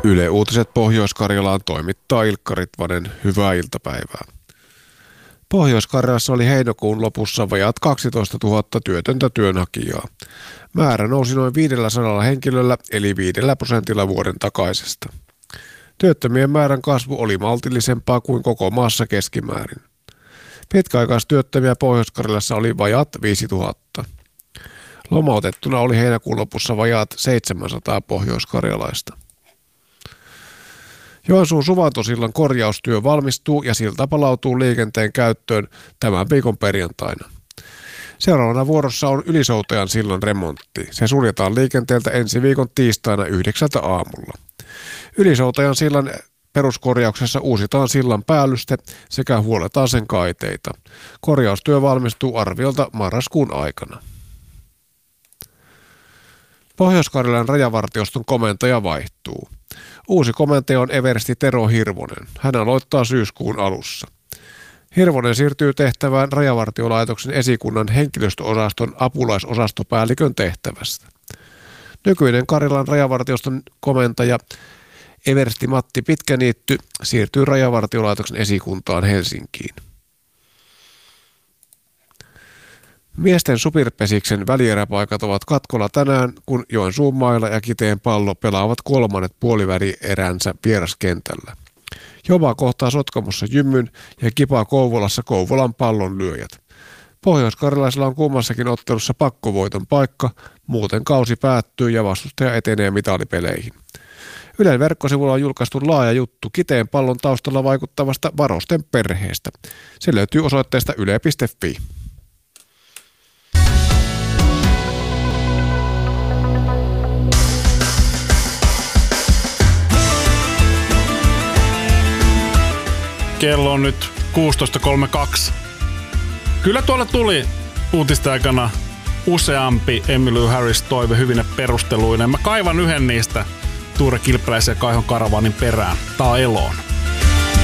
Yle Uutiset Pohjois-Karjalaan toimittaa Ilkka Ritvanen. Hyvää iltapäivää. Pohjois-Karjalassa oli heinäkuun lopussa vajaat 12 000 työtöntä työnhakijaa. Määrä nousi noin 500 henkilöllä eli 5% vuoden takaisesta. Työttömien määrän kasvu oli maltillisempaa kuin koko maassa keskimäärin. Pitkäaikaistyöttömiä Pohjois-Karjalassa oli vajaat 5 000. Lomautettuna oli heinäkuun lopussa vajaat 700 pohjoiskarjalaista. Joensuun Suvantosillan korjaustyö valmistuu ja silta palautuu liikenteen käyttöön tämän viikon perjantaina. Seuraavana vuorossa on Ylisoutajan sillan remontti. Se suljetaan liikenteeltä ensi viikon tiistaina 9 aamulla. Ylisoutajan sillan peruskorjauksessa uusitaan sillan päällyste sekä huolletaan sen kaiteita. Korjaustyö valmistuu arviolta marraskuun aikana. Pohjois-Karjalan rajavartioston komentaja vaihtuu. Uusi komentaja on eversti Tero Hirvonen. Hän aloittaa syyskuun alussa. Hirvonen siirtyy tehtävään Rajavartiolaitoksen esikunnan henkilöstöosaston apulaisosastopäällikön tehtävästä. Nykyinen Karjalan rajavartioston komentaja eversti Matti Pitkäniitty siirtyy Rajavartiolaitoksen esikuntaan Helsinkiin. Miesten superpesiksen välieräpaikat ovat katkolla tänään, kun Joensuun Maila ja Kiteen Pallo pelaavat kolmannet puolivälieränsä vieraskentällä. Joba kohtaa Sotkamossa Jymyn ja Kipa Kouvolassa Kouvolan Pallon lyöjät. Pohjois-Karjalaisilla on kummassakin ottelussa pakkovoiton paikka, muuten kausi päättyy ja vastustaja etenee mitalipeleihin. Ylen verkkosivulla on julkaistu laaja juttu Kiteen Pallon taustalla vaikuttavasta Varosten perheestä. Se löytyy osoitteesta yle.fi. Kello on nyt 16.32. Kyllä tuolla tuli uutisten aikana useampi Emmylou Harris-toive hyvine perusteluinen. Mä kaivan yhden niistä Tuure Kilpeläisen ja Kaihon Karavanin perään. Tää on eloon.